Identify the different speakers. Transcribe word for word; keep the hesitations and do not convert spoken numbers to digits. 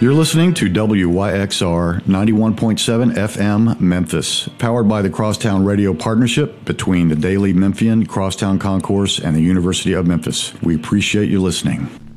Speaker 1: You're listening to W Y X R ninety-one point seven F M Memphis, powered by the Crosstown Radio Partnership between the Daily Memphian, Crosstown Concourse, and the University of Memphis. We appreciate you listening.